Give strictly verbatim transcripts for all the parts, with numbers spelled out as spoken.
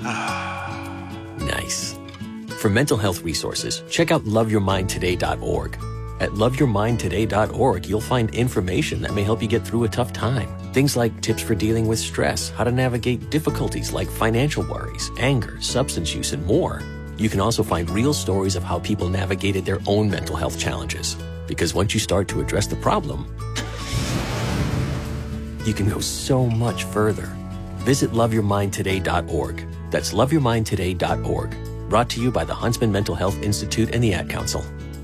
Nice. For mental health resources, check out love your mind today dot org. At love your mind today dot org, you'll find information that may help you get through a tough time. Things like tips for dealing with stress, how to navigate difficulties like financial worries, anger, substance use, and more. You can also find real stories of how people navigated their own mental health challenges. Because once you start to address the problem, you can go so much further. Visit love your mind today dot org. That's love your mind today dot org. Brought to you by the Huntsman Mental Health Institute and the Ad Council.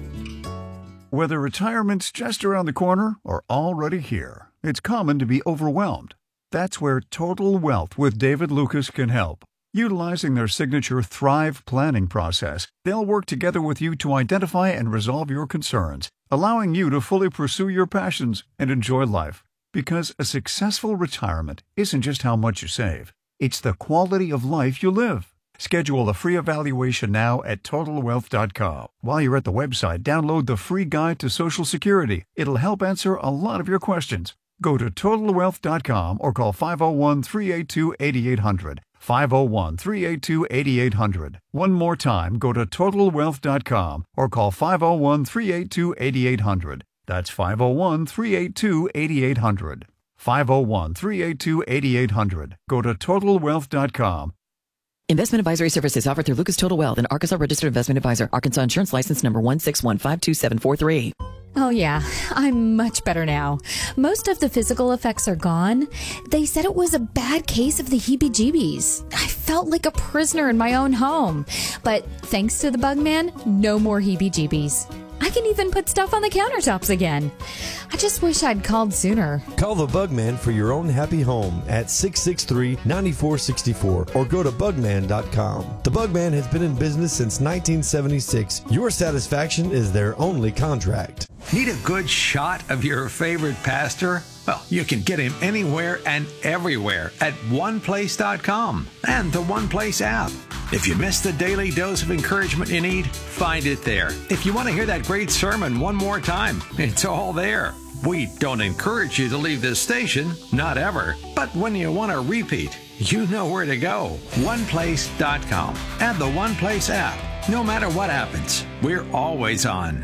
Whether retirement's just around the corner or already here, it's common to be overwhelmed. That's where Total Wealth with David Lucas can help. Utilizing their signature Thrive planning process, they'll work together with you to identify and resolve your concerns, allowing you to fully pursue your passions and enjoy life. Because a successful retirement isn't just how much you save, it's the quality of life you live. Schedule a free evaluation now at total wealth dot com. While you're at the website, download the free guide to Social Security. It'll help answer a lot of your questions. Go to total wealth dot com or call five oh one, three eight two, eight eight hundred. five oh one, three eight two, eight eight hundred. One more time, go to total wealth dot com or call five oh one, three eight two, eight eight hundred. That's five oh one, three eight two, eight eight hundred. five oh one, three eight two, eight eight hundred. Go to total wealth dot com. Investment advisory services offered through Lucas Total Wealth, an Arkansas registered investment advisor. Arkansas insurance license number one six one five two seven four three. Oh, yeah, I'm much better now. Most of the physical effects are gone. They said it was a bad case of the heebie-jeebies. I felt like a prisoner in my own home. But thanks to the Bugman, no more heebie-jeebies. I can even put stuff on the countertops again. I just wish I'd called sooner. Call the Bugman for your own happy home at six six three, nine four six four or go to bugman dot com. The Bugman has been in business since nineteen seventy-six. Your satisfaction is their only contract. Need a good shot of your favorite pastor? Well, you can get him anywhere and everywhere at one place dot com and the One Place app. If you missed the daily dose of encouragement you need, find it there. If you want to hear that great sermon one more time, it's all there. We don't encourage you to leave this station, not ever. But when you want a repeat, you know where to go. one place dot com and the One Place app. No matter what happens, we're always on.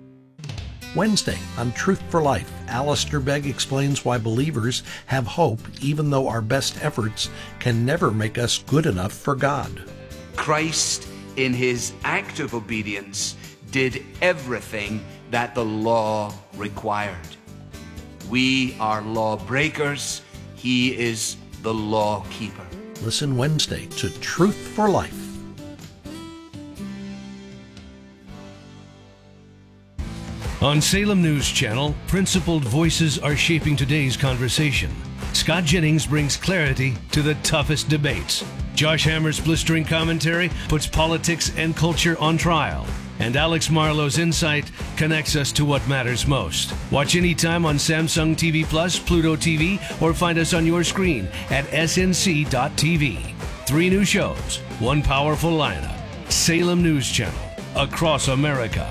Wednesday on Truth for Life, Alistair Begg explains why believers have hope even though our best efforts can never make us good enough for God. Christ, in his act of obedience, did everything that the law required. We are lawbreakers. He is the law keeper. Listen Wednesday to Truth for Life. On Salem News Channel, principled voices are shaping today's conversation. Scott Jennings brings clarity to the toughest debates. Josh Hammer's blistering commentary puts politics and culture on trial. And Alex Marlowe's insight connects us to what matters most. Watch anytime on Samsung T V Plus, Pluto T V, or find us on your screen at S N C dot T V. Three new shows, one powerful lineup. Salem News Channel, across America.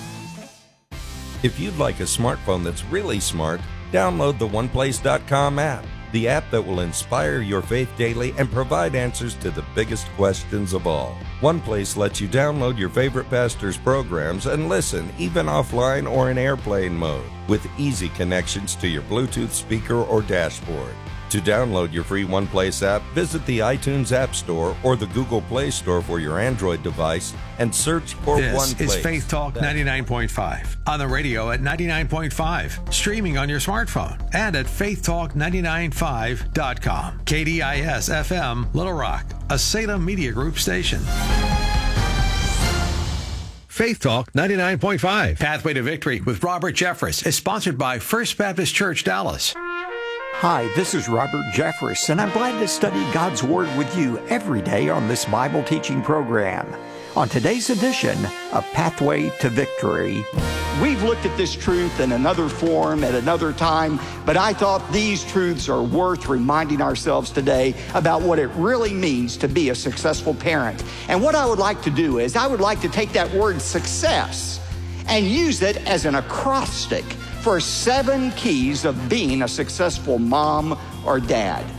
If you'd like a smartphone that's really smart, download the one place dot com app, the app that will inspire your faith daily and provide answers to the biggest questions of all. OnePlace lets you download your favorite pastor's programs and listen even offline or in airplane mode with easy connections to your Bluetooth speaker or dashboard. To download your free OnePlace app, visit the iTunes App Store or the Google Play Store for your Android device and search for OnePlace. This is Faith Talk ninety-nine point five. On the radio at ninety-nine point five. Streaming on your smartphone and at faith talk nine nine five dot com. K D I S F M, Little Rock, a Salem Media Group station. Faith Talk ninety-nine point five. Pathway to Victory with Robert Jeffress is sponsored by First Baptist Church, Dallas. Hi, this is Robert Jeffress, and I'm glad to study God's Word with you every day on this Bible teaching program. On today's edition of Pathway to Victory, we've looked at this truth in another form at another time, but I thought these truths are worth reminding ourselves today about what it really means to be a successful parent. And what I would like to do is I would like to take that word success and use it as an acrostic for seven keys of being a successful mom or dad.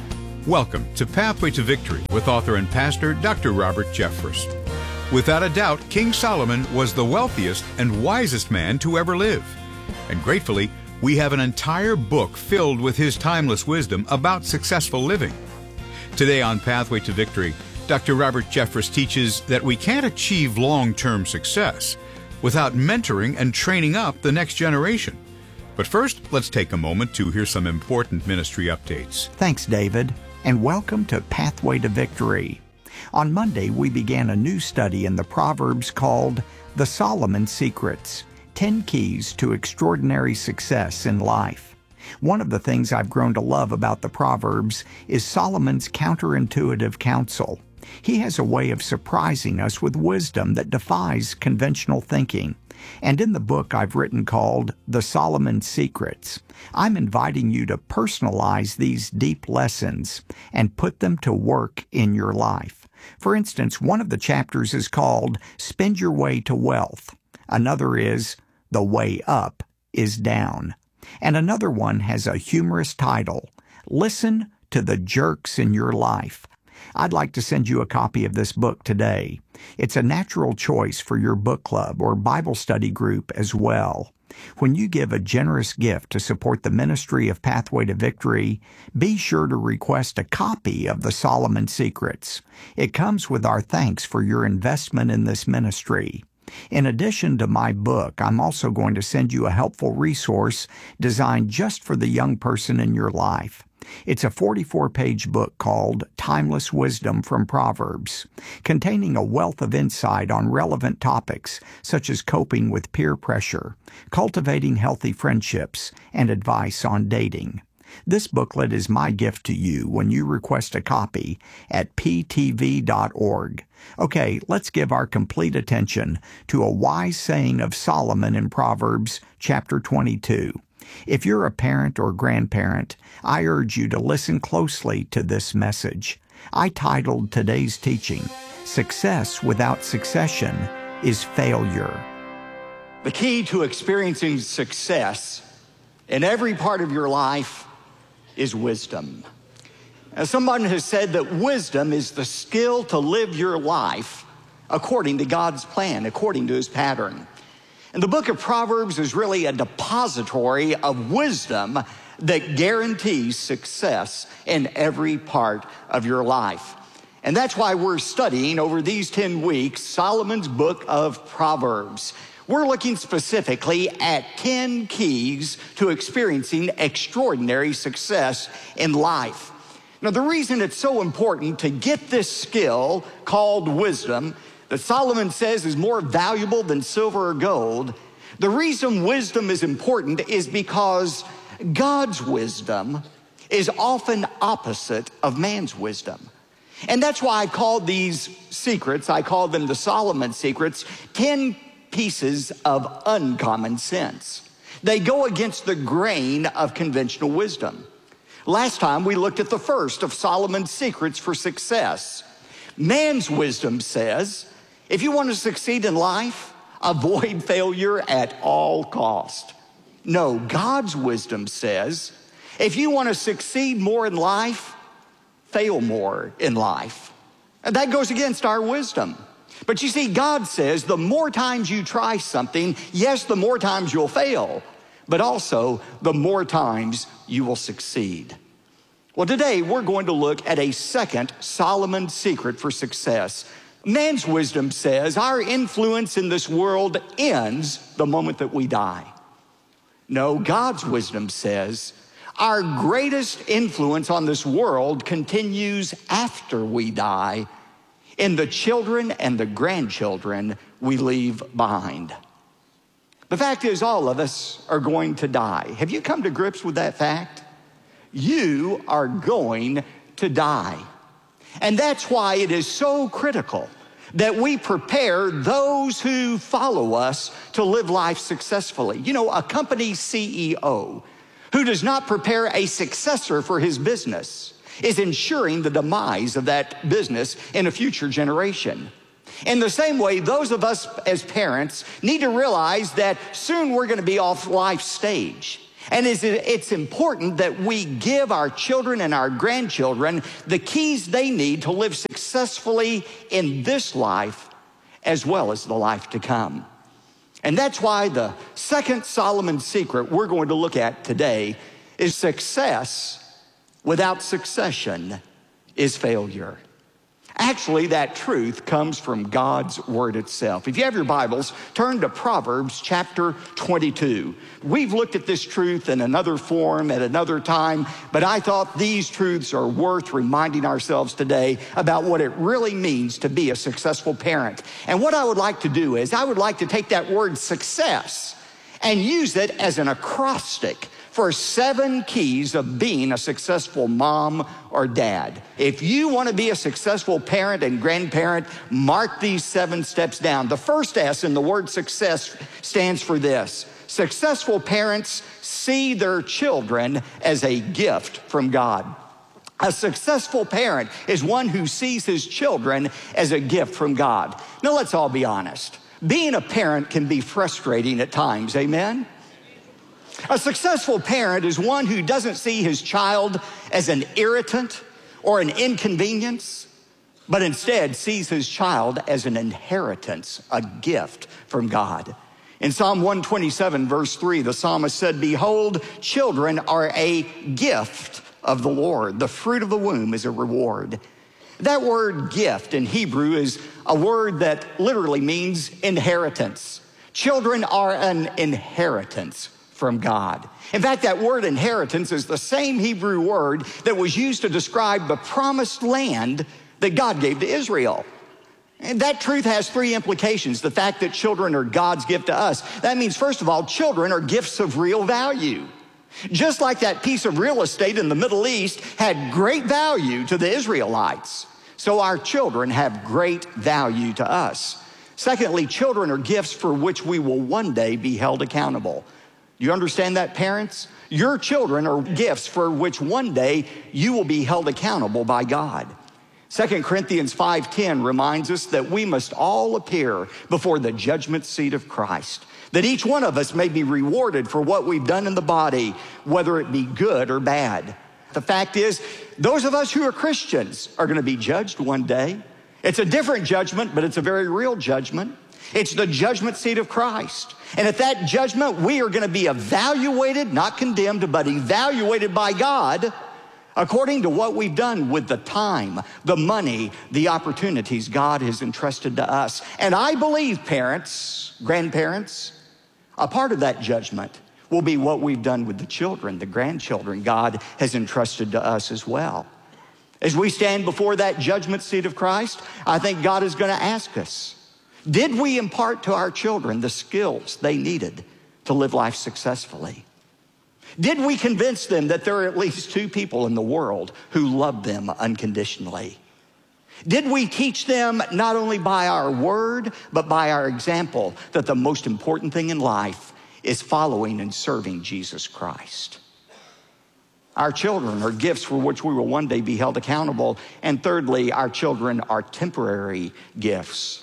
Welcome to Pathway to Victory with author and pastor Doctor Robert Jeffress. Without a doubt, King Solomon was the wealthiest and wisest man to ever live. And gratefully, we have an entire book filled with his timeless wisdom about successful living. Today on Pathway to Victory, Doctor Robert Jeffress teaches that we can't achieve long-term success without mentoring and training up the next generation. But first, let's take a moment to hear some important ministry updates. Thanks, David, and welcome to Pathway to Victory. On Monday, we began a new study in the Proverbs called The Solomon Secrets, ten Keys to Extraordinary Success in Life. One of the things I've grown to love about the Proverbs is Solomon's counterintuitive counsel. He has a way of surprising us with wisdom that defies conventional thinking. And in the book I've written called The Solomon Secrets, I'm inviting you to personalize these deep lessons and put them to work in your life. For instance, one of the chapters is called Spend Your Way to Wealth. Another is The Way Up is Down. And another one has a humorous title, Listen to the Jerks in Your Life. I'd like to send you a copy of this book today. It's a natural choice for your book club or Bible study group as well. When you give a generous gift to support the ministry of Pathway to Victory, be sure to request a copy of The Solomon Secrets. It comes with our thanks for your investment in this ministry. In addition to my book, I'm also going to send you a helpful resource designed just for the young person in your life. It's a forty-four page book called Timeless Wisdom from Proverbs, containing a wealth of insight on relevant topics such as coping with peer pressure, cultivating healthy friendships, and advice on dating. This booklet is my gift to you when you request a copy at p t v dot org. Okay, let's give our complete attention to a wise saying of Solomon in Proverbs chapter twenty-two. If you're a parent or grandparent, I urge you to listen closely to this message. I titled today's teaching, Success Without Succession is Failure. The key to experiencing success in every part of your life is wisdom. Now, someone has said that wisdom is the skill to live your life according to God's plan, according to His pattern. And the book of Proverbs is really a depository of wisdom that guarantees success in every part of your life. And that's why we're studying over these ten weeks Solomon's book of Proverbs. We're looking specifically at ten keys to experiencing extraordinary success in life. Now, the reason it's so important to get this skill called wisdom that Solomon says is more valuable than silver or gold, the reason wisdom is important is because God's wisdom is often opposite of man's wisdom. And that's why I called these secrets, I called them the Solomon Secrets, ten pieces of uncommon sense. They go against the grain of conventional wisdom. Last time we looked at the first of Solomon's secrets for success. Man's wisdom says, if you want to succeed in life, avoid failure at all cost. No, God's wisdom says, if you want to succeed more in life, fail more in life. And that goes against our wisdom. But you see, God says the more times you try something, yes, the more times you'll fail, but also the more times you will succeed. Well, today we're going to look at a second Solomon secret for success. Man's wisdom says our influence in this world ends the moment that we die. No, God's wisdom says our greatest influence on this world continues after we die in the children and the grandchildren we leave behind. The fact is, all of us are going to die. Have you come to grips with that fact? You are going to die. And that's why it is so critical that we prepare those who follow us to live life successfully. You know, a company C E O who does not prepare a successor for his business is ensuring the demise of that business in a future generation. In the same way, those of us as parents need to realize that soon we're going to be off life's stage. And it's important that we give our children and our grandchildren the keys they need to live successfully in this life as well as the life to come. And that's why the second Solomon secret we're going to look at today is success without succession is failure. Actually, that truth comes from God's word itself. If you have your Bibles, turn to Proverbs chapter twenty-two. We've looked at this truth in another form at another time, but I thought these truths are worth reminding ourselves today about what it really means to be a successful parent. And what I would like to do is I would like to take that word success and use it as an acrostic for seven keys of being a successful mom or dad. If you want to be a successful parent and grandparent, mark these seven steps down. The first S in the word success stands for this: successful parents see their children as a gift from God. A successful parent is one who sees his children as a gift from God. Now let's all be honest. Being a parent can be frustrating at times, amen? A successful parent is one who doesn't see his child as an irritant or an inconvenience, but instead sees his child as an inheritance, a gift from God. In Psalm one twenty-seven, verse three, the psalmist said, "Behold, children are a gift of the Lord. The fruit of the womb is a reward." That word gift in Hebrew is a word that literally means inheritance. Children are an inheritance from God. In fact, that word inheritance is the same Hebrew word that was used to describe the promised land that God gave to Israel. And that truth has three implications. The fact that children are God's gift to us. That means, first of all, children are gifts of real value. Just like that piece of real estate in the Middle East had great value to the Israelites, so our children have great value to us. Secondly, children are gifts for which we will one day be held accountable. You understand that, parents? Your children are gifts for which one day you will be held accountable by God. Second Corinthians five ten reminds us that we must all appear before the judgment seat of Christ, that each one of us may be rewarded for what we've done in the body, whether it be good or bad. The fact is, those of us who are Christians are going to be judged one day. It's a different judgment, but it's a very real judgment. It's the judgment seat of Christ. And at that judgment, we are going to be evaluated, not condemned, but evaluated by God according to what we've done with the time, the money, the opportunities God has entrusted to us. And I believe, parents, grandparents, a part of that judgment will be what we've done with the children, the grandchildren God has entrusted to us as well. As we stand before that judgment seat of Christ, I think God is going to ask us, did we impart to our children the skills they needed to live life successfully? Did we convince them that there are at least two people in the world who love them unconditionally? Did we teach them not only by our word, but by our example, that the most important thing in life is following and serving Jesus Christ? Our children are gifts for which we will one day be held accountable. And thirdly, our children are temporary gifts.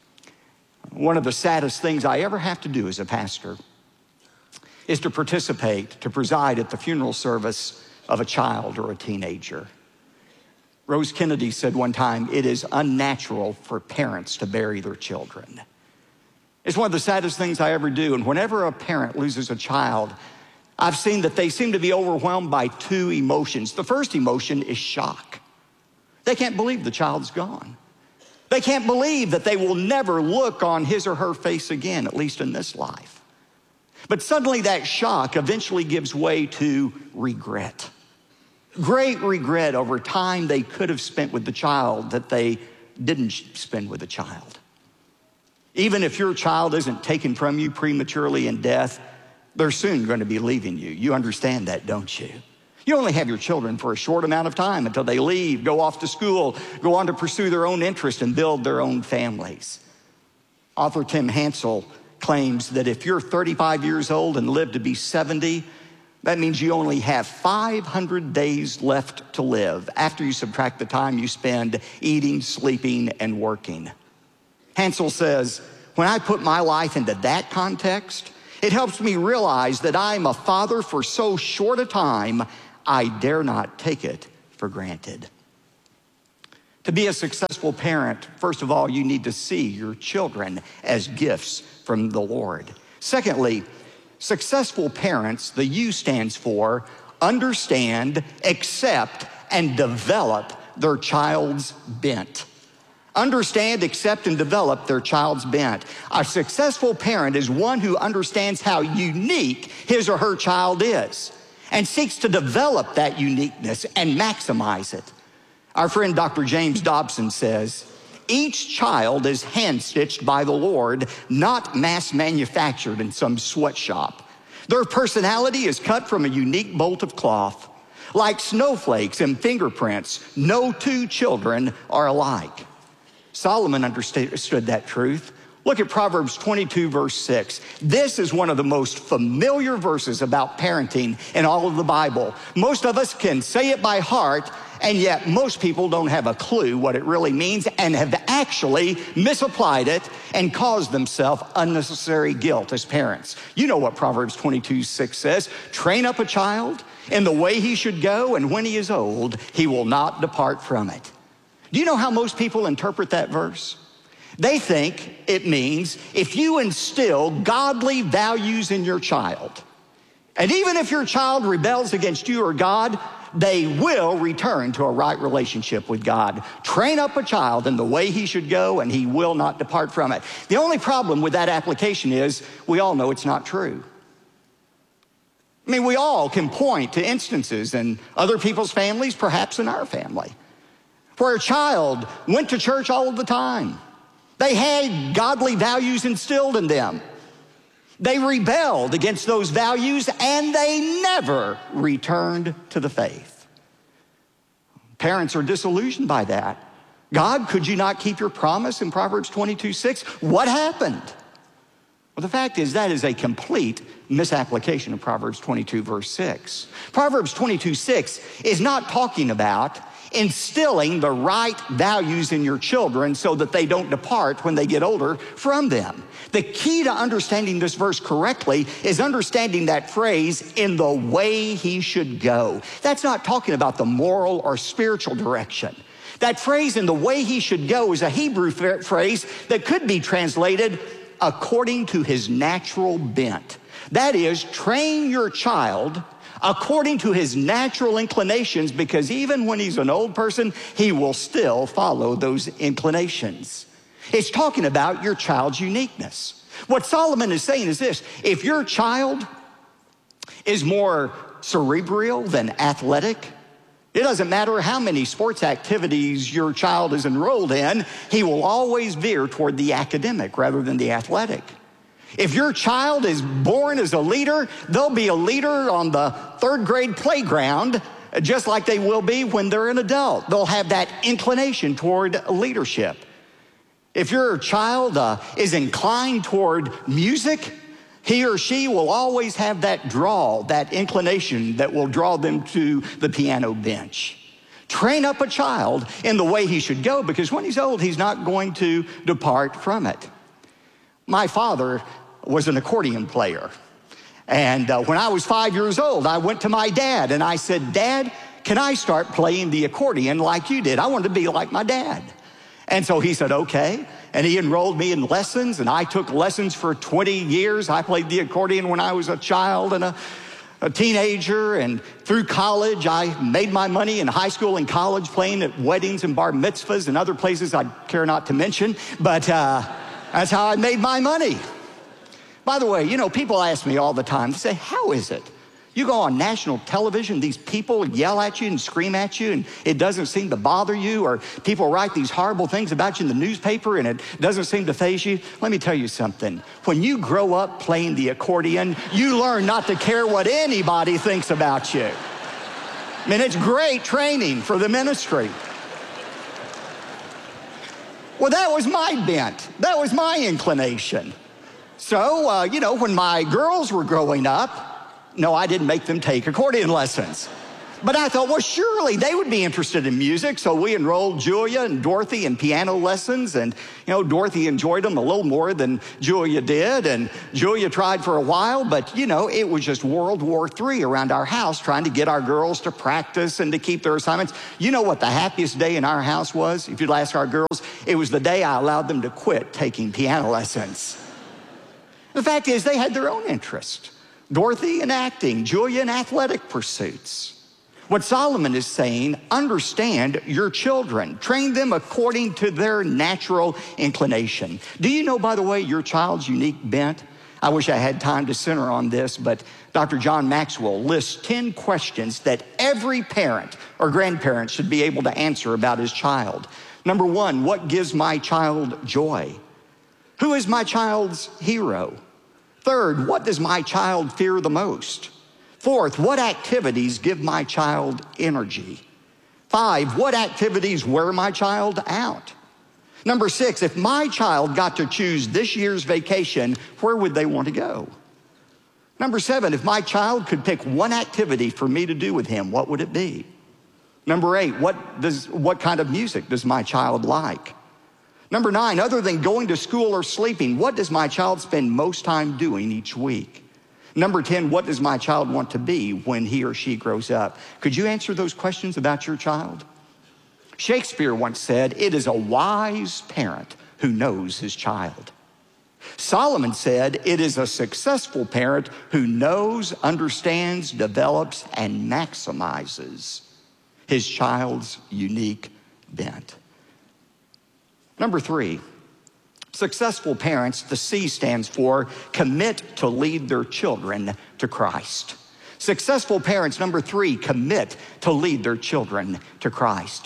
One of the saddest things I ever have to do as a pastor is to participate, to preside at the funeral service of a child or a teenager. Rose Kennedy said one time, it is unnatural for parents to bury their children. It's one of the saddest things I ever do. And whenever a parent loses a child, I've seen that they seem to be overwhelmed by two emotions. The first emotion is shock. They can't believe the child's gone. They can't believe that they will never look on his or her face again, at least in this life. But suddenly that shock eventually gives way to regret. Great regret over time they could have spent with the child that they didn't spend with the child. Even if your child isn't taken from you prematurely in death, they're soon going to be leaving you. You understand that, don't you? You only have your children for a short amount of time until they leave, go off to school, go on to pursue their own interests and build their own families. Author Tim Hansel claims that if you're thirty-five years old and live to be seventy, that means you only have five hundred days left to live after you subtract the time you spend eating, sleeping, and working. Hansel says, when I put my life into that context, It helps me realize that I'm a father for so short a time, I dare not take it for granted. To be a successful parent, first of all, you need to see your children as gifts from the Lord. Secondly, successful parents, the U stands for understand, accept, and develop their child's bent. Understand, accept, and develop their child's bent. A successful parent is one who understands how unique his or her child is and seeks to develop that uniqueness and maximize it. Our friend Doctor James Dobson says, each child is hand-stitched by the Lord, not mass-manufactured in some sweatshop. Their personality is cut from a unique bolt of cloth. Like snowflakes and fingerprints, no two children are alike. Solomon understood that truth. Look at Proverbs twenty-two, verse six. This is one of the most familiar verses about parenting in all of the Bible. Most of us can say it by heart, and yet most people don't have a clue what it really means and have actually misapplied it and caused themselves unnecessary guilt as parents. You know what Proverbs twenty-two, six says. Train up a child in the way he should go, and when he is old, he will not depart from it. Do you know how most people interpret that verse? They think it means if you instill godly values in your child, and even if your child rebels against you or God, they will return to a right relationship with God. Train up a child in the way he should go, and he will not depart from it. The only problem with that application is we all know it's not true. I mean, we all can point to instances in other people's families, perhaps in our family, where a child went to church all of the time. They had godly values instilled in them. They rebelled against those values, and they never returned to the faith. Parents are disillusioned by that. God, could you not keep your promise in Proverbs twenty-two, six? What happened? Well, the fact is that is a complete misapplication of Proverbs twenty-two, verse six. Proverbs twenty-two, six is not talking about instilling the right values in your children so that they don't depart when they get older from them. The key to understanding this verse correctly is understanding that phrase, in the way he should go. That's not talking about the moral or spiritual direction. That phrase, in the way he should go, is a Hebrew phrase that could be translated according to his natural bent. That is, train your child according to his natural inclinations, because even when he's an old person, he will still follow those inclinations. It's talking about your child's uniqueness. What Solomon is saying is this: if your child is more cerebral than athletic, it doesn't matter how many sports activities your child is enrolled in, he will always veer toward the academic rather than the athletic. If your child is born as a leader, they'll be a leader on the third grade playground, just like they will be when they're an adult. They'll have that inclination toward leadership. If your child uh, is inclined toward music, he or she will always have that draw, that inclination that will draw them to the piano bench. Train up a child in the way he should go, because when he's old, he's not going to depart from it. My father was an accordion player. And uh, when I was five years old, I went to my dad and I said, Dad, can I start playing the accordion like you did? I wanted to be like my dad. And so he said, okay. And he enrolled me in lessons, and I took lessons for twenty years. I played the accordion when I was a child and a, a teenager, and through college, I made my money in high school and college playing at weddings and bar mitzvahs and other places I care not to mention, but uh, that's how I made my money. By the way, you know, people ask me all the time, they say, how is it? You go on national television, these people yell at you and scream at you, and it doesn't seem to bother you, or people write these horrible things about you in the newspaper and it doesn't seem to faze you. Let me tell you something. When you grow up playing the accordion, you learn not to care what anybody thinks about you. I mean, it's great training for the ministry. Well, that was my bent. That was my inclination. So, uh, you know, when my girls were growing up, no, I didn't make them take accordion lessons. But I thought, well, surely they would be interested in music. So we enrolled Julia and Dorothy in piano lessons. And, you know, Dorothy enjoyed them a little more than Julia did. And Julia tried for a while, but, you know, it was just World War Three around our house trying to get our girls to practice and to keep their assignments. You know what the happiest day in our house was? If you'd ask our girls, it was the day I allowed them to quit taking piano lessons. The fact is, they had their own interest. Dorothy in acting, Julia in athletic pursuits. What Solomon is saying, understand your children. Train them according to their natural inclination. Do you know, by the way, your child's unique bent? I wish I had time to center on this, but Doctor John Maxwell lists ten questions that every parent or grandparent should be able to answer about his child. Number one, what gives my child joy? Who is my child's hero? Third, what does my child fear the most? Fourth, what activities give my child energy? Five, what activities wear my child out? Number six, if my child got to choose this year's vacation, where would they want to go? Number seven, if my child could pick one activity for me to do with him, what would it be? Number eight, what does, what kind of music does my child like? Number nine, other than going to school or sleeping, what does my child spend most time doing each week? Number ten, what does my child want to be when he or she grows up? Could you answer those questions about your child? Shakespeare once said, it is a wise parent who knows his child. Solomon said, it is a successful parent who knows, understands, develops, and maximizes his child's unique bent. Number three, successful parents, the C stands for commit to lead their children to Christ. Successful parents, number three, commit to lead their children to Christ.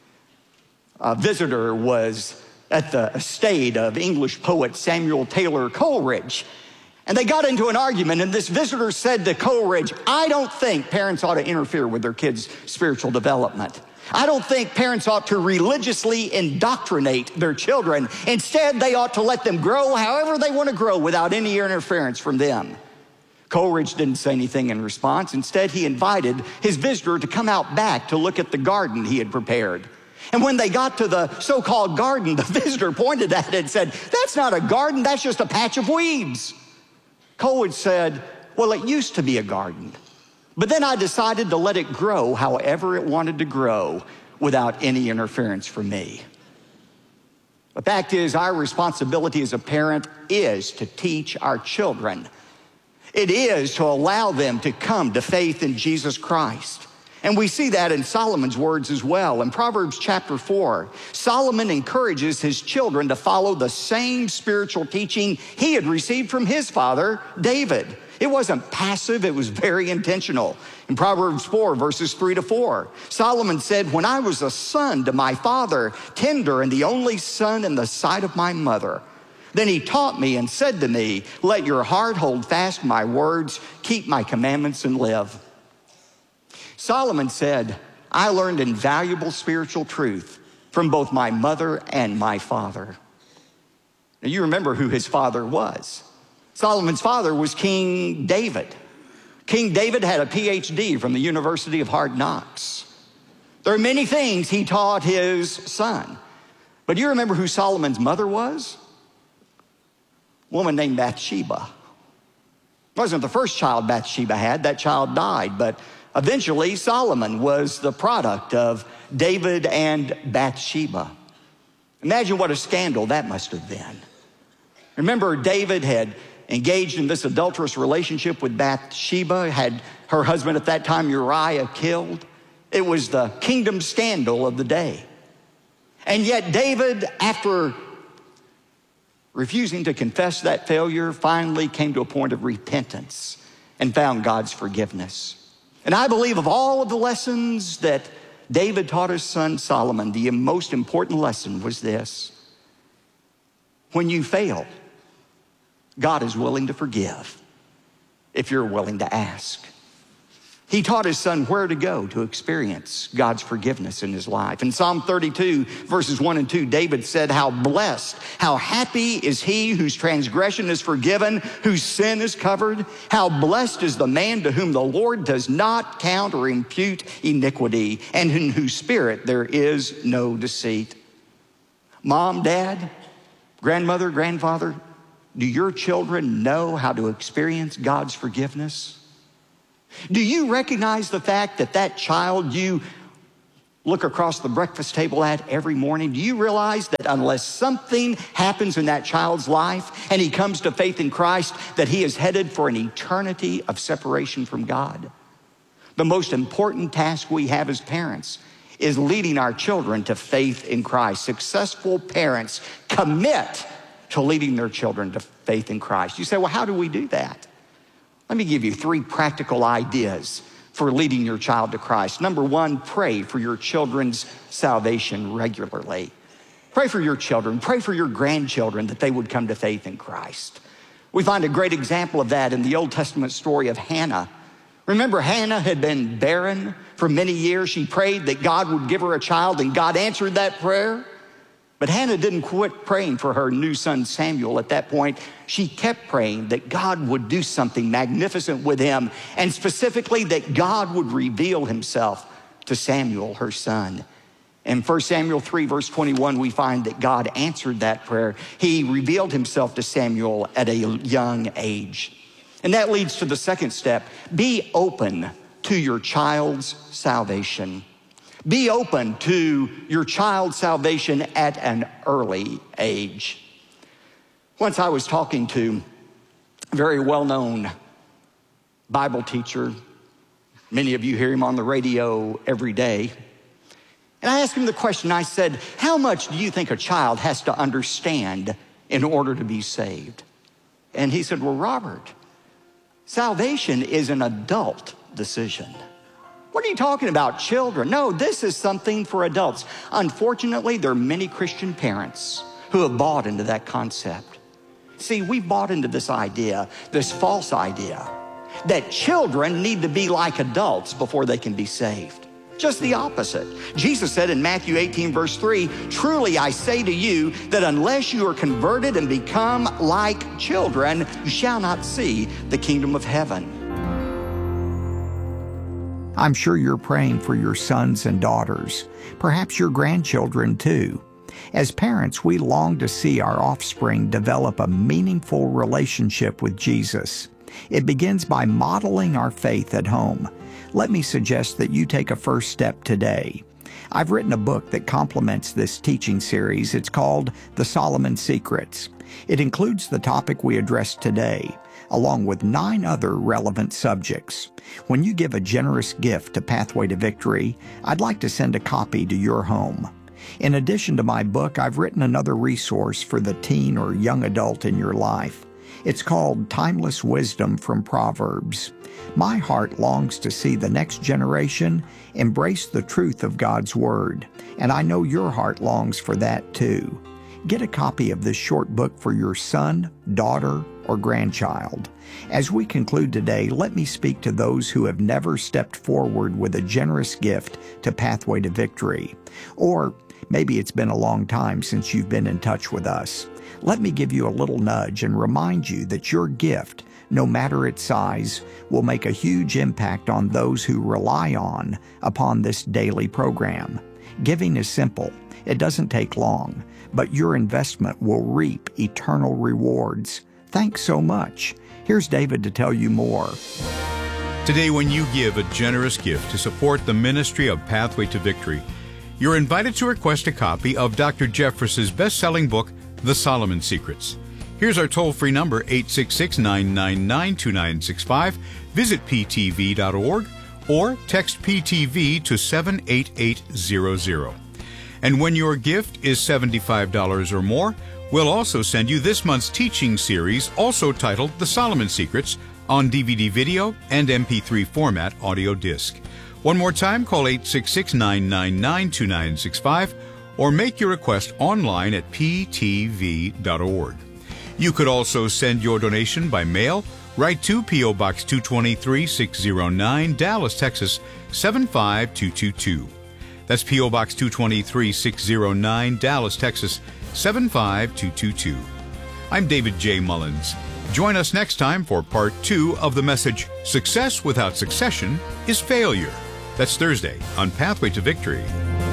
A visitor was at the estate of English poet Samuel Taylor Coleridge, and they got into an argument, and this visitor said to Coleridge, I don't think parents ought to interfere with their kids' spiritual development. I don't think parents ought to religiously indoctrinate their children. Instead, they ought to let them grow however they want to grow without any interference from them. Coleridge didn't say anything in response. Instead, he invited his visitor to come out back to look at the garden he had prepared. And when they got to the so-called garden, the visitor pointed at it and said, that's not a garden, that's just a patch of weeds. Coleridge said, well, it used to be a garden. But then I decided to let it grow however it wanted to grow without any interference from me. The fact is, our responsibility as a parent is to teach our children. It is to allow them to come to faith in Jesus Christ. And we see that in Solomon's words as well. In Proverbs chapter four, Solomon encourages his children to follow the same spiritual teaching he had received from his father, David. It wasn't passive, it was very intentional. In Proverbs four, verses three to four, Solomon said, when I was a son to my father, tender and the only son in the sight of my mother, then he taught me and said to me, let your heart hold fast my words, keep my commandments and live. Solomon said, I learned invaluable spiritual truth from both my mother and my father. Now you remember who his father was. Solomon's father was King David. King David had a P H D from the University of Hard Knocks. There are many things he taught his son. But do you remember who Solomon's mother was? A woman named Bathsheba. It wasn't the first child Bathsheba had. That child died. But eventually Solomon was the product of David and Bathsheba. Imagine what a scandal that must have been. Remember, David had engaged in this adulterous relationship with Bathsheba, had her husband at that time, Uriah, killed. It was the kingdom scandal of the day. And yet David, after refusing to confess that failure, finally came to a point of repentance and found God's forgiveness. And I believe of all of the lessons that David taught his son Solomon, the most important lesson was this: when you fail, God is willing to forgive if you're willing to ask. He taught his son where to go to experience God's forgiveness in his life. In Psalm thirty-two, verses one and two, David said, how blessed, how happy is he whose transgression is forgiven, whose sin is covered. How blessed is the man to whom the Lord does not count or impute iniquity, and in whose spirit there is no deceit. Mom, dad, grandmother, grandfather, do your children know how to experience God's forgiveness? Do you recognize the fact that that child you look across the breakfast table at every morning, do you realize that unless something happens in that child's life and he comes to faith in Christ, that he is headed for an eternity of separation from God? The most important task we have as parents is leading our children to faith in Christ. Successful parents commit to leading their children to faith in Christ. You say, well, how do we do that? Let me give you three practical ideas for leading your child to Christ. Number one, pray for your children's salvation regularly. Pray for your children, pray for your grandchildren that they would come to faith in Christ. We find a great example of that in the Old Testament story of Hannah. Remember, Hannah had been barren for many years. She prayed that God would give her a child, and God answered that prayer. But Hannah didn't quit praying for her new son Samuel at that point. She kept praying that God would do something magnificent with him, and specifically that God would reveal himself to Samuel, her son. In First Samuel three, verse twenty-one, we find that God answered that prayer. He revealed himself to Samuel at a young age. And that leads to the second step. Be open to your child's salvation. Be open to your child's salvation at an early age. Once I was talking to a very well-known Bible teacher. Many of you hear him on the radio every day. And I asked him the question, I said, how much do you think a child has to understand in order to be saved? And he said, well, Robert, salvation is an adult decision. What are you talking about, children? No, this is something for adults. Unfortunately, there are many Christian parents who have bought into that concept. See, we've bought into this idea, this false idea, that children need to be like adults before they can be saved. Just the opposite. Jesus said in Matthew eighteen, verse three, truly I say to you that unless you are converted and become like children, you shall not see the kingdom of heaven. I'm sure you're praying for your sons and daughters, perhaps your grandchildren too. As parents, we long to see our offspring develop a meaningful relationship with Jesus. It begins by modeling our faith at home. Let me suggest that you take a first step today. I've written a book that complements this teaching series. It's called The Solomon Secrets. It includes the topic we addressed today, along with nine other relevant subjects. When you give a generous gift to Pathway to Victory, I'd like to send a copy to your home. In addition to my book, I've written another resource for the teen or young adult in your life. It's called Timeless Wisdom from Proverbs. My heart longs to see the next generation embrace the truth of God's Word, and I know your heart longs for that too. Get a copy of this short book for your son, daughter, or grandchild. As we conclude today, let me speak to those who have never stepped forward with a generous gift to Pathway to Victory. Or maybe it's been a long time since you've been in touch with us. Let me give you a little nudge and remind you that your gift, no matter its size, will make a huge impact on those who rely on upon this daily program. Giving is simple. It doesn't take long, but your investment will reap eternal rewards. Thanks so much. Here's David to tell you more. Today, when you give a generous gift to support the ministry of Pathway to Victory, you're invited to request a copy of Doctor Jeffress's best-selling book, The Solomon Secrets. Here's our toll-free number, eight six six, nine nine nine, two nine six five. Visit p t v dot org or text P T V to seven eight eight zero zero. And when your gift is seventy-five dollars or more, we'll also send you this month's teaching series, also titled The Solomon Secrets, on D V D video and M P three format audio disc. One more time, call eight six six, nine nine nine, two nine six five or make your request online at p t v dot org. You could also send your donation by mail Write to P O. Box two twenty-three, six oh nine, Dallas, Texas, seven five two two two. That's P O. Box two twenty-three, six oh nine, Dallas, Texas, seven five two two two. I'm David J. Mullins. Join us next time for part two of the message, Success Without Succession is Failure. That's Thursday on Pathway to Victory.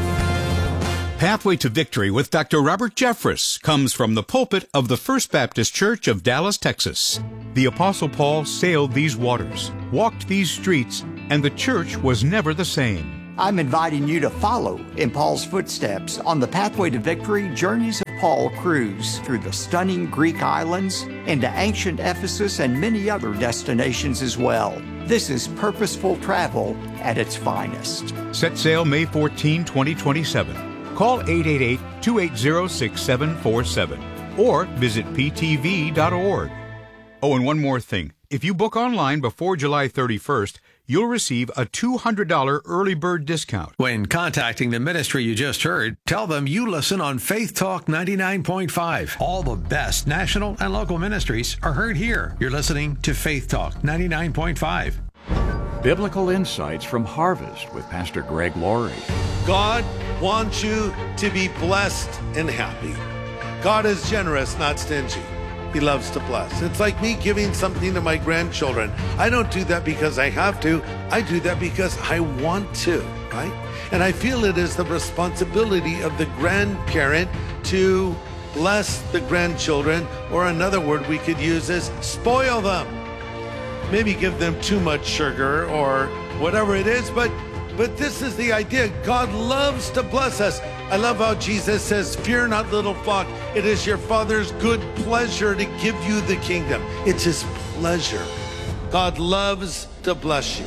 Pathway to Victory with Doctor Robert Jeffress comes from the pulpit of the First Baptist Church of Dallas, Texas. The Apostle Paul sailed these waters, walked these streets, and the church was never the same. I'm inviting you to follow in Paul's footsteps on the Pathway to Victory Journeys of Paul cruise through the stunning Greek islands, into ancient Ephesus, and many other destinations as well. This is purposeful travel at its finest. Set sail May fourteenth, twenty twenty-seven. Call eight eight eight, two eight zero, six seven four seven or visit p t v dot org. Oh, and one more thing. If you book online before July thirty-first, you'll receive a two hundred dollars early bird discount. When contacting the ministry you just heard, tell them you listen on Faith Talk ninety-nine point five. All the best national and local ministries are heard here. You're listening to Faith Talk ninety-nine point five. Biblical Insights from Harvest with Pastor Greg Laurie. God wants you to be blessed and happy. God is generous, not stingy. He loves to bless. It's like me giving something to my grandchildren. I don't do that because I have to. I do that because I want to, right? And I feel it is the responsibility of the grandparent to bless the grandchildren, or another word we could use is spoil them. Maybe give them too much sugar or whatever it is, but but this is the idea. God loves to bless us. I love how Jesus says, fear not, little flock. It is your Father's good pleasure to give you the kingdom. It's his pleasure. God loves to bless you.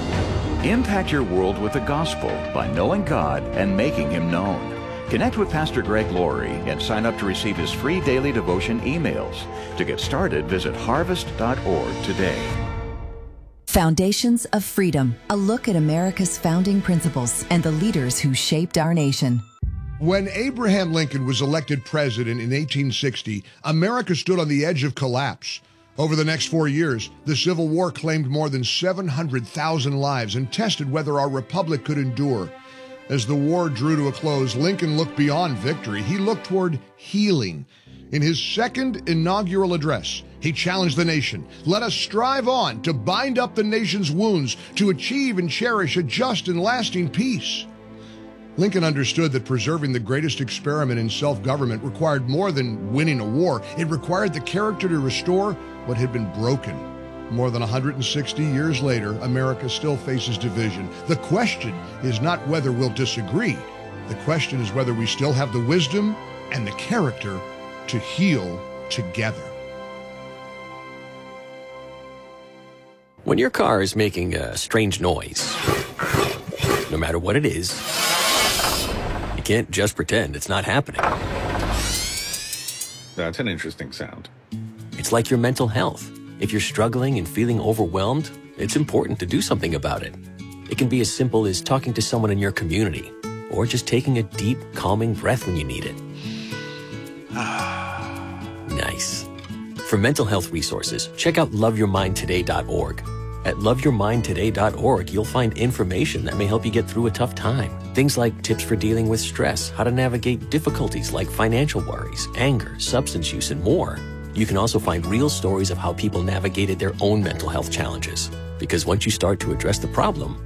Impact your world with the gospel by knowing God and making him known. Connect with Pastor Greg Laurie and sign up to receive his free daily devotion emails. To get started, visit harvest dot org today. Foundations of Freedom, a look at America's founding principles and the leaders who shaped our nation. When Abraham Lincoln was elected president in eighteen sixty, America stood on the edge of collapse. Over the next four years, the Civil War claimed more than seven hundred thousand lives and tested whether our republic could endure. As the war drew to a close, Lincoln looked beyond victory. He looked toward healing. In his second inaugural address, he challenged the nation. Let us strive on to bind up the nation's wounds, to achieve and cherish a just and lasting peace. Lincoln understood that preserving the greatest experiment in self-government required more than winning a war. It required the character to restore what had been broken. More than one hundred sixty years later, America still faces division. The question is not whether we'll disagree. The question is whether we still have the wisdom and the character to heal together. When your car is making a strange noise, no matter what it is, you can't just pretend it's not happening. That's an interesting sound. It's like your mental health. If you're struggling and feeling overwhelmed, it's important to do something about it. It can be as simple as talking to someone in your community, or just taking a deep, calming breath when you need it. Nice. For mental health resources, check out love your mind today dot org. At love your mind today dot org, you'll find information that may help you get through a tough time. Things like tips for dealing with stress, how to navigate difficulties like financial worries, anger, substance use, and more. You can also find real stories of how people navigated their own mental health challenges. Because once you start to address the problem,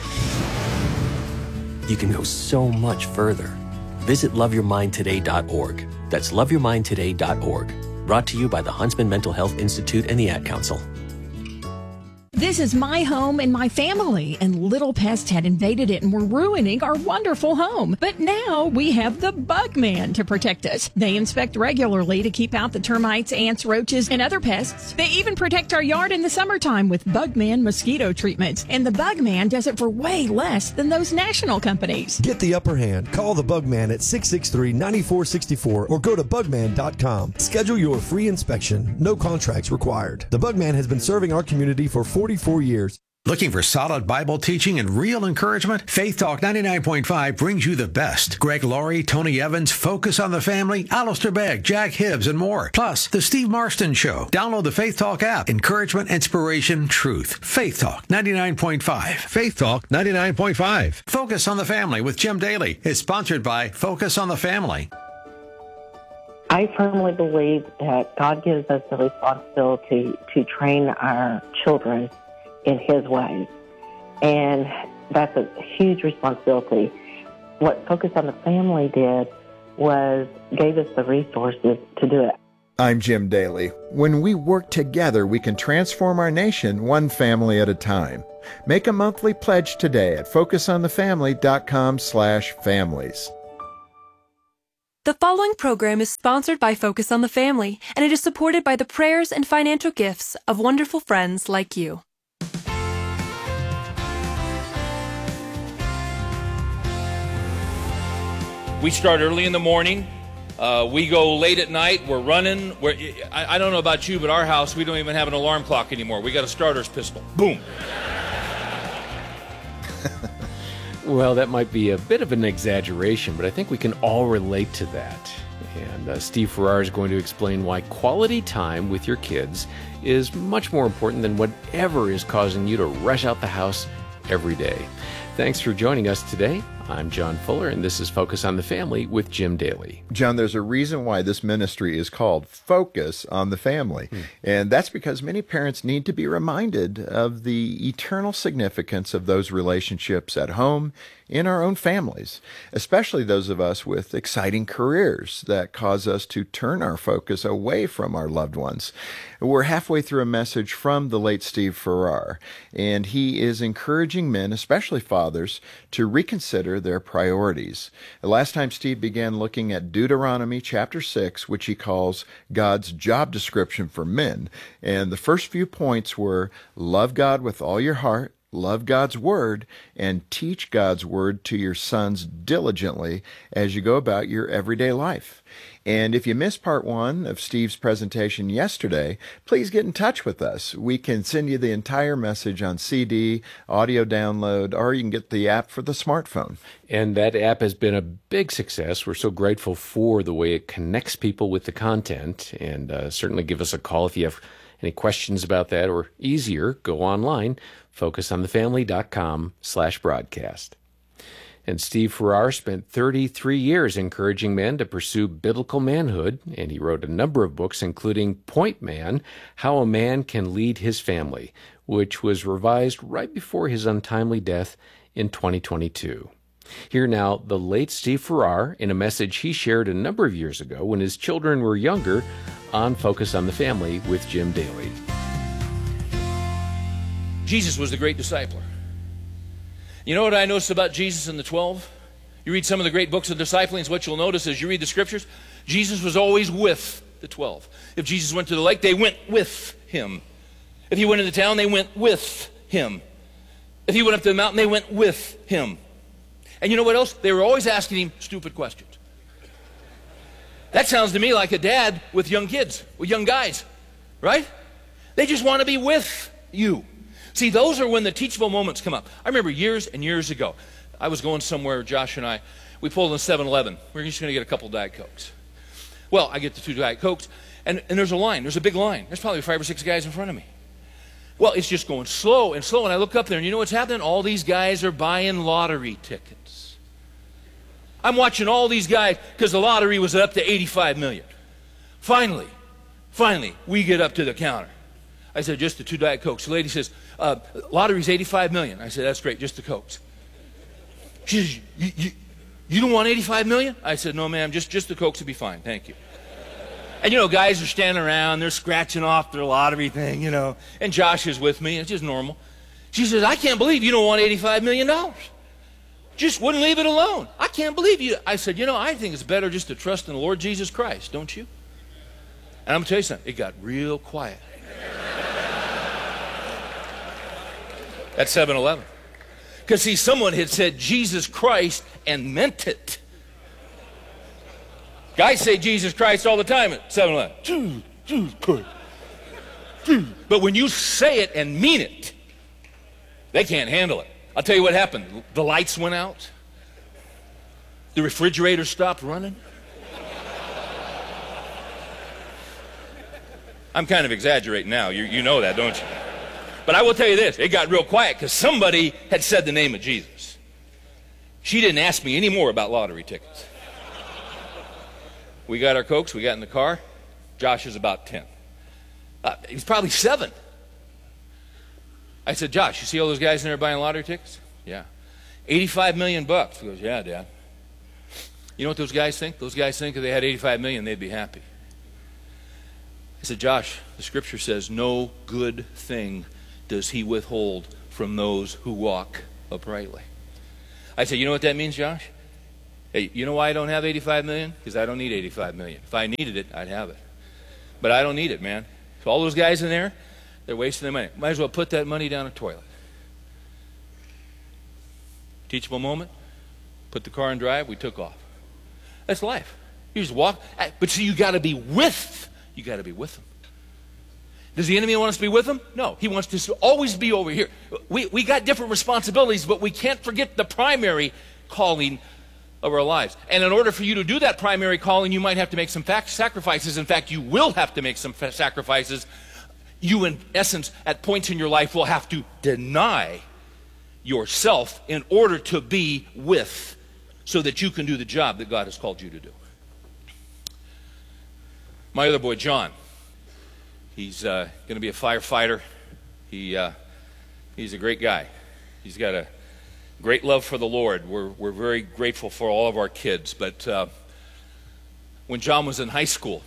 you can go so much further. Visit love your mind today dot org. That's love your mind today dot org. Brought to you by the Huntsman Mental Health Institute and the Ad Council. This is my home and my family, and little pests had invaded it and were ruining our wonderful home. But now we have the Bugman to protect us. They inspect regularly to keep out the termites, ants, roaches, and other pests. They even protect our yard in the summertime with Bugman mosquito treatments. And the Bugman does it for way less than those national companies. Get the upper hand. Call the Bugman at six six three, nine four six four or go to bugman dot com. Schedule your free inspection. No contracts required. The Bugman has been serving our community for forty-four years. Looking for solid Bible teaching and real encouragement? Faith Talk ninety-nine point five brings you the best. Greg Laurie, Tony Evans, Focus on the Family, Alistair Begg, Jack Hibbs, and more. Plus, The Steve Marston Show. Download the Faith Talk app. Encouragement, inspiration, truth. Faith Talk ninety-nine point five. Faith Talk ninety-nine point five. Focus on the Family with Jim Daly is sponsored by Focus on the Family. I firmly believe that God gives us the responsibility to train our children in His ways. And that's a huge responsibility. What Focus on the Family did was gave us the resources to do it. I'm Jim Daly. When we work together, we can transform our nation one family at a time. Make a monthly pledge today at focus on the family dot com slash families. The following program is sponsored by Focus on the Family, and it is supported by the prayers and financial gifts of wonderful friends like you. We start early in the morning. Uh, we go late at night. We're running. We're, I, I don't know about you, but our house, we don't even have an alarm clock anymore. We got a starter's pistol. Boom. Well, that might be a bit of an exaggeration, but I think we can all relate to that. And uh, Steve Farrar is going to explain why quality time with your kids is much more important than whatever is causing you to rush out the house every day. Thanks for joining us today. I'm John Fuller, and this is Focus on the Family with Jim Daly. John, there's a reason why this ministry is called Focus on the Family. Hmm. And that's because many parents need to be reminded of the eternal significance of those relationships at home, in our own families, especially those of us with exciting careers that cause us to turn our focus away from our loved ones. We're halfway through a message from the late Steve Farrar, and he is encouraging men, especially fathers, to reconsider their priorities. The last time Steve began looking at Deuteronomy chapter six, which he calls God's job description for men. And the first few points were love God with all your heart, love God's Word, and teach God's Word to your sons diligently as you go about your everyday life. And if you missed part one of Steve's presentation yesterday, please get in touch with us. We can send you the entire message on C D, audio download, or you can get the app for the smartphone. And that app has been a big success. We're so grateful for the way it connects people with the content. And uh, certainly give us a call if you have any questions about that, or easier, go online, focus on the family dot com slash broadcast. And Steve Farrar spent thirty-three years encouraging men to pursue biblical manhood, and he wrote a number of books, including Point Man, How a Man Can Lead His Family, which was revised right before his untimely death in twenty twenty-two. Here now, the late Steve Farrar, in a message he shared a number of years ago when his children were younger, on Focus on the Family with Jim Daly. Jesus was the great discipler. You know what I noticed about Jesus and the twelve? You read some of the great books of discipling, what you'll notice as you read the scriptures, Jesus was always with the twelve. If Jesus went to the lake, they went with him. If he went into town, they went with him. If he went up to the mountain, they went with him. And you know what else? They were always asking him stupid questions. That sounds to me like a dad with young kids, with young guys, right? They just want to be with you. See, those are when the teachable moments come up. I remember years and years ago, I was going somewhere, Josh and I, we pulled in seven eleven. We were just going to get a couple Diet Cokes. Well, I get the two Diet Cokes, and, and there's a line. There's a big line. There's probably five or six guys in front of me. Well, it's just going slow and slow, and I look up there, and you know what's happening? All these guys are buying lottery tickets. I'm watching all these guys because the lottery was up to eighty-five million. Finally, finally, we get up to the counter. I said, just the two Diet Cokes. The lady says, uh, lottery's eighty-five million. I said, that's great, just the Cokes. She says, you, you, you don't want eighty-five million? I said, no, ma'am, just, just the Cokes will be fine, thank you. And, you know, guys are standing around, they're scratching off their lottery thing, you know, and Josh is with me, it's just normal. She says, I can't believe you don't want eighty-five million dollars. Just wouldn't leave it alone. I can't believe you. I said, you know, I think it's better just to trust in the Lord Jesus Christ, don't you? And I'm going to tell you something, it got real quiet. At seven eleven. Because, see, someone had said Jesus Christ and meant it. Guys say Jesus Christ all the time at seven eleven. Jesus, Jesus Christ. But when you say it and mean it, They can't handle it. I'll tell you what happened. The lights went out. The refrigerator stopped running. I'm kind of exaggerating now. You, you know that, don't you? But I will tell you this. It got real quiet because somebody had said the name of Jesus. She didn't ask me any more about lottery tickets. We got our Cokes. We got in the car. Josh is about ten. Uh, he's probably seven. I said, Josh, you see all those guys in there buying lottery tickets? Yeah. eighty-five million bucks. He goes, yeah, Dad. You know what those guys think? Those guys think if they had eighty-five million, they'd be happy. I said, Josh, the scripture says, no good thing does he withhold from those who walk uprightly. I said, you know what that means, Josh? Hey, you know why I don't have eighty-five million? Because I don't need eighty-five million. If I needed it, I'd have it. But I don't need it, man. So all those guys in there, they're wasting their money. Might as well put that money down a toilet. Teachable moment, put the car in drive, we took off. That's life. You just walk. But see, you got to be with, you got to be with them. Does the enemy want us to be with him? No. He wants us to always be over here. We, we got different responsibilities, but we can't forget the primary calling of our lives. And in order for you to do that primary calling, you might have to make some fact sacrifices. In fact, you will have to make some sacrifices. You, in essence, at points in your life will have to deny yourself in order to be with, so that you can do the job that God has called you to do. My other boy, John, he's uh, going to be a firefighter. He, uh, he's a great guy. He's got a great love for the Lord. We're, we're very grateful for all of our kids. But uh, when John was in high school,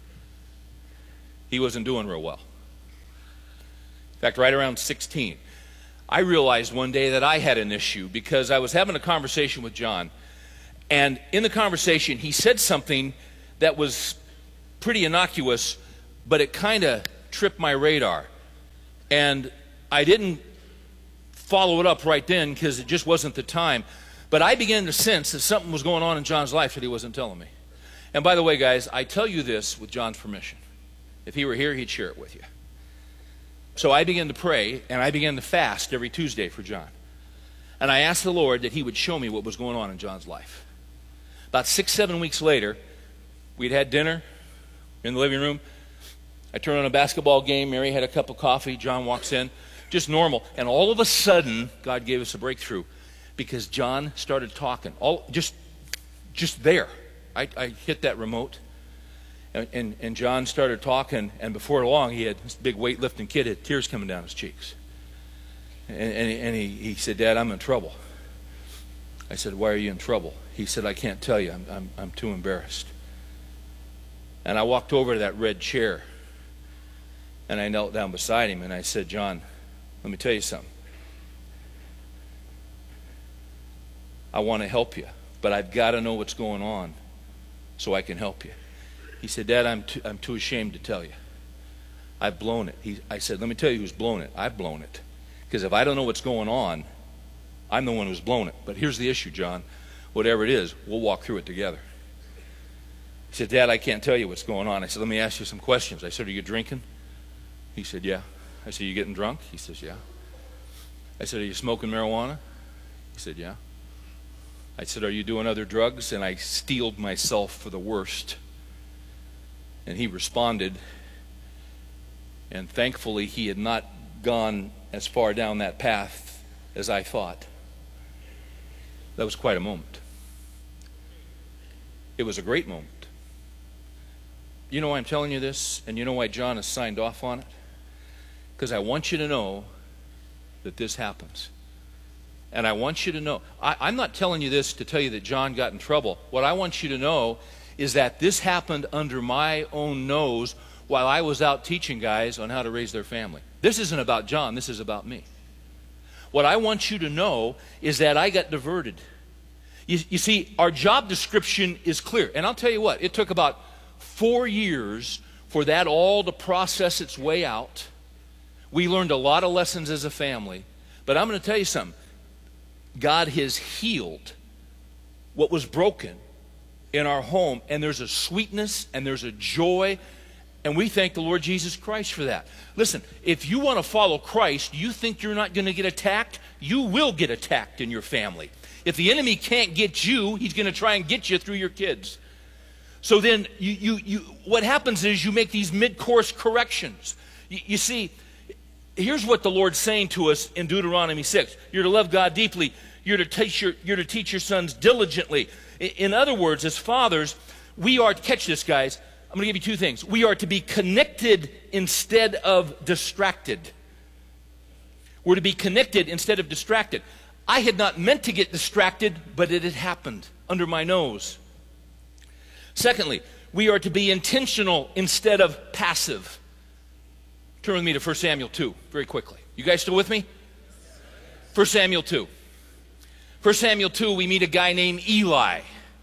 he wasn't doing real well. In fact, right around sixteen, I realized one day that I had an issue because I was having a conversation with John. And in the conversation, he said something that was pretty innocuous, but it kind of tripped my radar. And I didn't follow it up right then because it just wasn't the time. But I began to sense that something was going on in John's life that he wasn't telling me. And by the way, guys, I tell you this with John's permission. If he were here, he'd share it with you. So I began to pray, and I began to fast every Tuesday for John. And I asked the Lord that he would show me what was going on in John's life. About six, seven weeks later, we'd had dinner in the living room. I turned on a basketball game. Mary had a cup of coffee. John walks in. Just normal. And all of a sudden, God gave us a breakthrough because John started talking. All just, just there. I, I hit that remote. And, and, and John started talking, and before long, he had this big weightlifting kid had tears coming down his cheeks. And, and, and he, he said, Dad, I'm in trouble. I said, why are you in trouble? He said, I can't tell you. I'm, I'm, I'm too embarrassed. And I walked over to that red chair, and I knelt down beside him, and I said, John, let me tell you something. I want to help you, but I've got to know what's going on so I can help you. He said, Dad, I'm too, I'm too ashamed to tell you. I've blown it. He, I said, let me tell you who's blown it. I've blown it. Because if I don't know what's going on, I'm the one who's blown it. But here's the issue, John. Whatever it is, we'll walk through it together. He said, Dad, I can't tell you what's going on. I said, let me ask you some questions. I said, are you drinking? He said, yeah. I said, are you getting drunk? He says, yeah. I said, are you smoking marijuana? He said, yeah. I said, are you doing other drugs? And I steeled myself for the worst. And he responded, and thankfully he had not gone as far down that path as I thought. That was quite a moment. It was a great moment. You know why I'm telling you this, and you know why John has signed off on it? Because I want you to know that this happens. And I want you to know, I, I'm not telling you this to tell you that John got in trouble. What I want you to know is that this happened under my own nose while I was out teaching guys on how to raise their family. This isn't about John, this is about me. What I want you to know is that I got diverted. You, you see, our job description is clear. And I'll tell you what, it took about four years for that all to process its way out. We learned a lot of lessons as a family. But I'm going to tell you something. God has healed what was broken in our home, and there's a sweetness and there's a joy And we thank the Lord Jesus Christ for that. Listen, if you want to follow Christ, you think you're not going to get attacked? You will get attacked in your family. If the enemy can't get you, he's going to try and get you through your kids. So then you, you, you, what happens is you make these mid-course corrections. You, you see, here's what the Lord's saying to us in Deuteronomy six. You're to love God deeply. You're to teach your, you're to teach your sons diligently. In, in other words, as fathers, we are, catch this guys, I'm going to give you two things. We are to be connected instead of distracted. We're to be connected instead of distracted. I had not meant to get distracted, but it had happened under my nose. Secondly, we are to be intentional instead of passive. Turn with me to First Samuel two very quickly. You guys still with me? First Samuel two. First Samuel two, we meet a guy named Eli.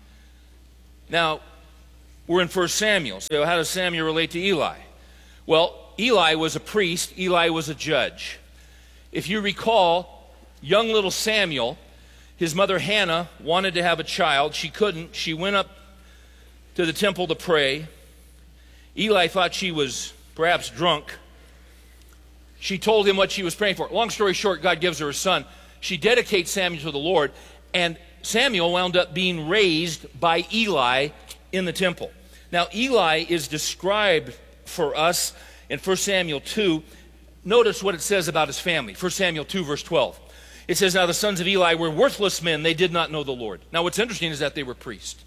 Now, we're in First Samuel. So how does Samuel relate to Eli? Well, Eli was a priest. Eli was a judge. If you recall, young little Samuel, his mother Hannah wanted to have a child. She couldn't. She went up to the temple to pray. Eli thought she was perhaps drunk. She told him what she was praying for. Long story short, God gives her a son. She dedicates Samuel to the Lord, and Samuel wound up being raised by Eli in the temple. Now, Eli is described for us in First Samuel two. Notice what it says about his family. First Samuel two, verse twelve. It says, now the sons of Eli were worthless men. They did not know the Lord. Now, what's interesting is that they were priests.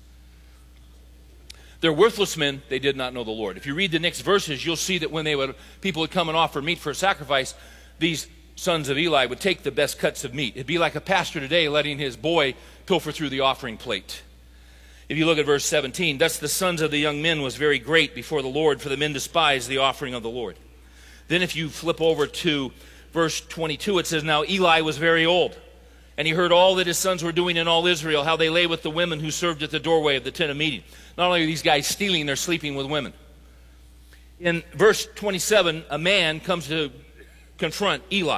They're worthless men. They did not know the Lord. If you read the next verses, you'll see that when they would, people would come and offer meat for a sacrifice, these sons of Eli would take the best cuts of meat. It'd be like a pastor today letting his boy pilfer through the offering plate. If you look at verse seventeen, thus the sons of the young men was very great before the Lord, for the men despised the offering of the Lord. Then if you flip over to verse twenty-two, it says, now Eli was very old, and he heard all that his sons were doing in all Israel, how they lay with the women who served at the doorway of the tent of meeting. Not only are these guys stealing, they're sleeping with women. In verse twenty-seven, a man comes to confront Eli.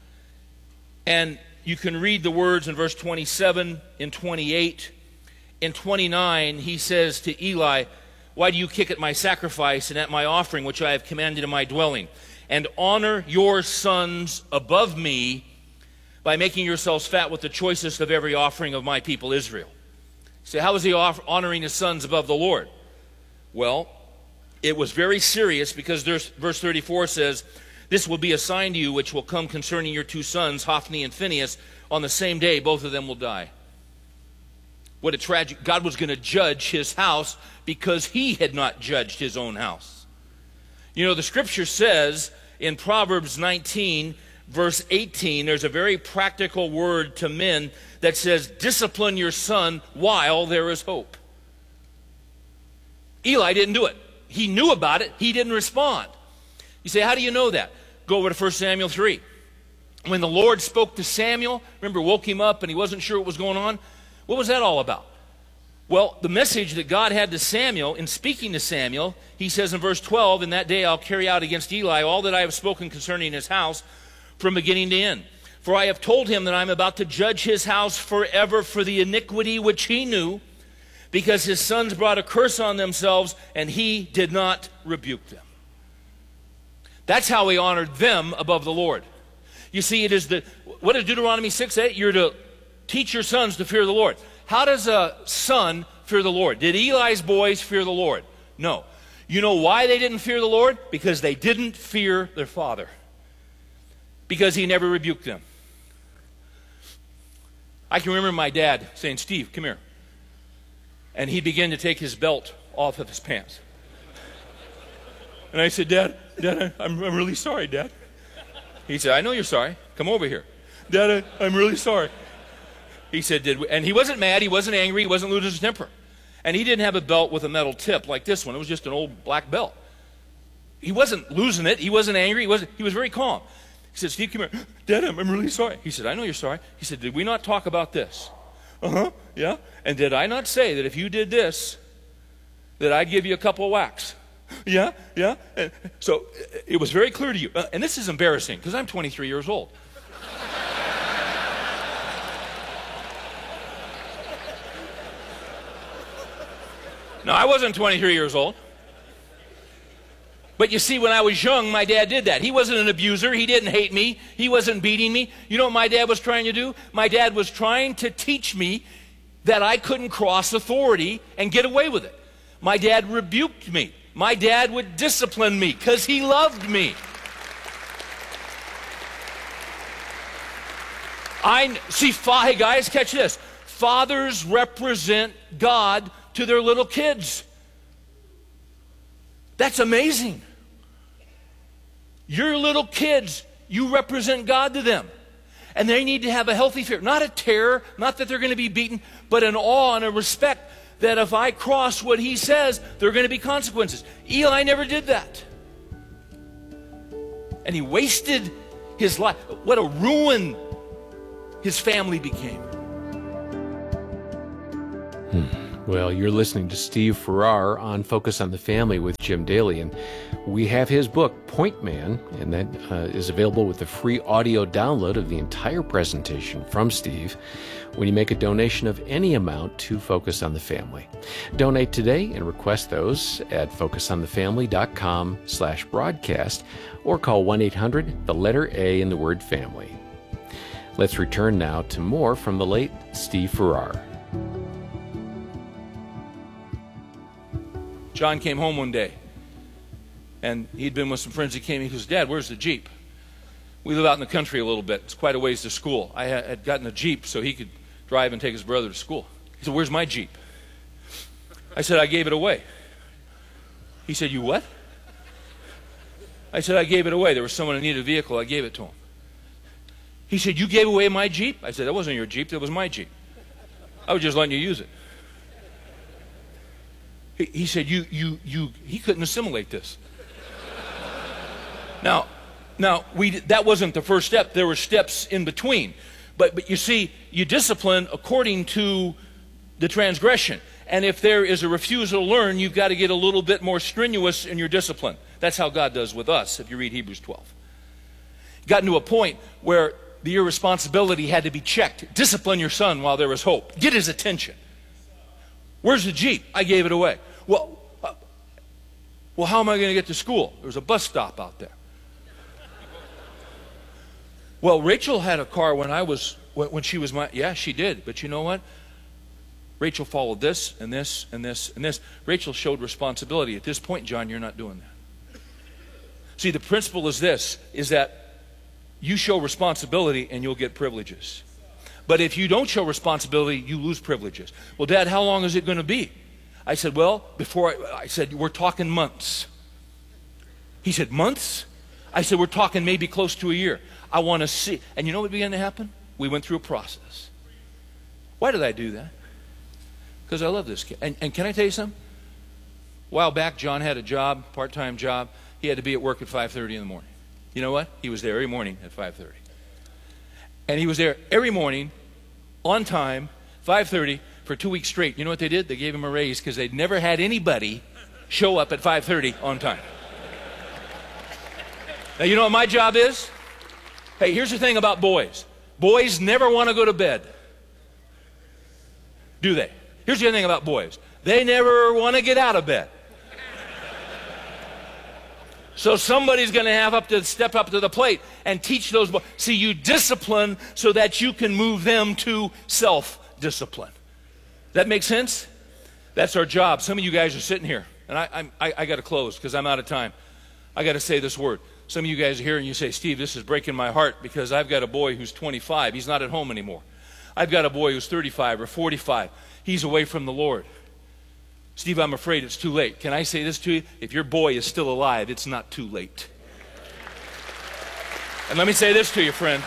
And you can read the words in verse twenty-seven, in twenty-eight. In twenty-nine, he says to Eli, why do you kick at my sacrifice and at my offering, which I have commanded in my dwelling? And honor your sons above me by making yourselves fat with the choicest of every offering of my people Israel. So how is he honoring his sons above the Lord? Well, it was very serious, because there's, verse thirty-four says, this will be a sign to you which will come concerning your two sons, Hophni and Phinehas. On the same day, both of them will die. What a tragic, God was going to judge his house because he had not judged his own house. You know, the scripture says in Proverbs nineteen, verse eighteen, there's a very practical word to men that says, discipline your son while there is hope. Eli didn't do it. He knew about it. He didn't respond. You say, how do you know that? Go over to First Samuel three. When the Lord spoke to Samuel, remember, woke him up and he wasn't sure what was going on? What was that all about? Well, the message that God had to Samuel, in speaking to Samuel, he says in verse twelve, in that day I'll carry out against Eli all that I have spoken concerning his house from beginning to end. For I have told him that I'm about to judge his house forever for the iniquity which he knew, because his sons brought a curse on themselves, and he did not rebuke them. That's how he honored them above the Lord. You see, it is the, what does Deuteronomy six say? You're to teach your sons to fear the Lord. How does a son fear the Lord? Did Eli's boys fear the Lord? No. You know why they didn't fear the Lord? Because they didn't fear their father. Because he never rebuked them. I can remember my dad saying, Steve, come here. And he began to take his belt off of his pants. And I said, Dad, Dad, I'm, I'm really sorry, Dad. He said, I know you're sorry. Come over here. Dad, I'm really sorry. He said, did we? And he wasn't mad, he wasn't angry, he wasn't losing his temper. And he didn't have a belt with a metal tip like this one. It was just an old black belt. He wasn't losing it, he wasn't angry, he, wasn't, he was very calm. He said, Steve, come here. Dad, I'm, I'm really sorry. He said, I know you're sorry. He said, did we not talk about this? Uh-huh, yeah. And did I not say that if you did this, that I'd give you a couple of whacks? Yeah, yeah. And so it was very clear to you. Uh, and this is embarrassing because I'm twenty-three years old. No, I wasn't twenty-three years old. But you see, when I was young, my dad did that. He wasn't an abuser. He didn't hate me. He wasn't beating me. You know what my dad was trying to do? My dad was trying to teach me that I couldn't cross authority and get away with it. My dad rebuked me. My dad would discipline me because he loved me. I see, hey guys, catch this. Fathers represent God to their little kids. That's amazing. Your little kids, you represent God to them. And they need to have a healthy fear. Not a terror, not that they're going to be beaten, but an awe and a respect that if I cross what he says, there are going to be consequences. Eli never did that. And he wasted his life. What a ruin his family became. Hmm. Well, you're listening to Steve Farrar on Focus on the Family with Jim Daly, and we have his book, Point Man, and that uh, is available with the free audio download of the entire presentation from Steve when you make a donation of any amount to Focus on the Family. Donate today and request those at focusonthefamily.com slash broadcast or call one eight hundred, the letter A in the word family. Let's return now to more from the late Steve Farrar. John came home one day, and he'd been with some friends. He came, he goes, Dad, where's the Jeep? We live out in the country a little bit. It's quite a ways to school. I had gotten a Jeep so he could drive and take his brother to school. He said, where's my Jeep? I said, I gave it away. He said, you what? I said, I gave it away. There was someone who needed a vehicle. I gave it to him. He said, you gave away my Jeep? I said, that wasn't your Jeep. That was my Jeep. I was just letting you use it. He, he said, you, you, you, he couldn't assimilate this. Now, now we, that wasn't the first step. There were steps in between. But, but you see, you discipline according to the transgression. And if there is a refusal to learn, you've got to get a little bit more strenuous in your discipline. That's how God does with us, if you read Hebrews twelve. Gotten to a point where the irresponsibility had to be checked. Discipline your son while there was hope. Get his attention. Where's the Jeep? I gave it away. Well, uh, well, how am I going to get to school? There's a bus stop out there. Well, Rachel had a car when I was, when she was my, yeah, she did. But you know what? Rachel followed this and this and this and this. Rachel showed responsibility. At this point, John, you're not doing that. See, the principle is this, is that you show responsibility and you'll get privileges. But if you don't show responsibility, you lose privileges. Well, Dad, how long is it going to be? I said, well, before I, I said, we're talking months. He said, months? I said, we're talking maybe close to a year. I want to see. And you know what began to happen? We went through a process. Why did I do that? Because I love this kid. And, and can I tell you something? A while back, John had a job, part-time job. He had to be at work at five thirty in the morning. You know what? He was there every morning at five thirty. And he was there every morning, on time, five thirty, for two weeks straight. You know what they did? They gave him a raise because they'd never had anybody show up at five thirty on time. Now, you know what my job is? Hey, here's the thing about boys. Boys never want to go to bed. Do they? Here's the other thing about boys. They never want to get out of bed. So somebody's going to have up to step up to the plate and teach those boys. See, you discipline so that you can move them to self-discipline. That make sense? That's our job. Some of you guys are sitting here, and I, I'm, I, I got to close because I'm out of time. I got to say this word. Some of you guys are here and you say, Steve, this is breaking my heart because I've got a boy who's twenty-five. He's not at home anymore. I've got a boy who's thirty-five or forty-five. He's away from the Lord. Steve, I'm afraid it's too late. Can I say this to you? If your boy is still alive, it's not too late. And let me say this to you, friend.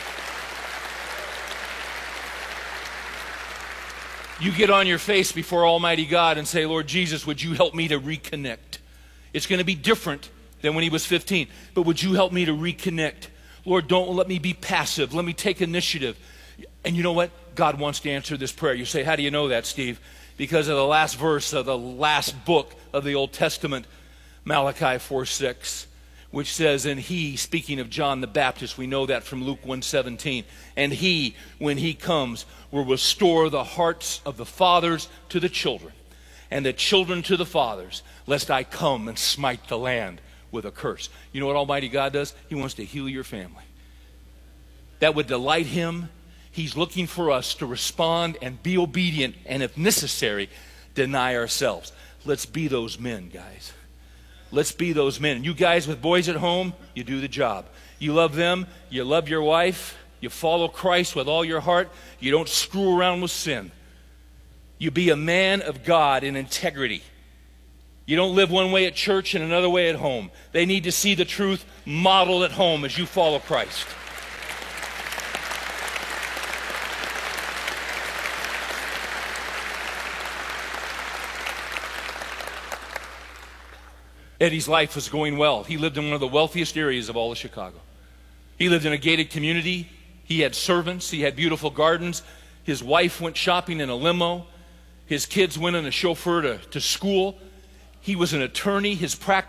You get on your face before Almighty God and say, Lord Jesus, would you help me to reconnect? It's going to be different than when he was fifteen. But would you help me to reconnect? Lord, don't let me be passive. Let me take initiative. And you know what? God wants to answer this prayer. You say, how do you know that, Steve? Because of the last verse of the last book of the Old Testament, Malachi four six, which says, and he, speaking of John the Baptist, we know that from Luke one seventeen, and he, when he comes, will restore the hearts of the fathers to the children, and the children to the fathers, lest I come and smite the land with a curse. You know what Almighty God does? He wants to heal your family. That would delight him. He's looking for us to respond and be obedient, and if necessary, deny ourselves. Let's be those men, guys. Let's be those men. You guys with boys at home, you do the job. You love them, you love your wife, you follow Christ with all your heart, you don't screw around with sin. You be a man of God in integrity. You don't live one way at church and another way at home. They need to see the truth modeled at home as you follow Christ. Eddie's life was going well. He lived in one of the wealthiest areas of all of Chicago. He lived in a gated community. He had servants. He had beautiful gardens. His wife went shopping in a limo. His kids went in a chauffeur to, to school. He was an attorney. His practice